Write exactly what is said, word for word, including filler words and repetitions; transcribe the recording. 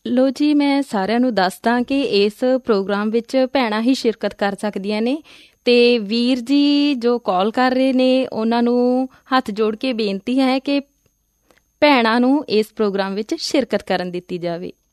ਲੋ ਜੀ, ਮੈਂ ਸਾਰਿਆਂ ਨੂੰ ਦੱਸਦਾ ਕਿ ਇਸ ਪ੍ਰੋਗਰਾਮ ਵਿੱਚ ਭੈਣਾਂ ਹੀ ਸ਼ਿਰਕਤ ਕਰ ਸਕਦੀਆਂ ਨੇ ਅਤੇ ਵੀਰ ਜੀ ਜੋ ਕਾਲ ਕਰ ਰਹੇ ਨੇ ਉਹਨਾਂ ਨੂੰ ਹੱਥ ਜੋੜ ਕੇ ਬੇਨਤੀ ਹੈ ਕਿ ਭੈਣਾਂ ਨੂੰ ਇਸ ਪ੍ਰੋਗਰਾਮ ਵਿੱਚ ਸ਼ਿਰਕਤ ਕਰਨ ਦਿੱਤੀ ਜਾਵੇ।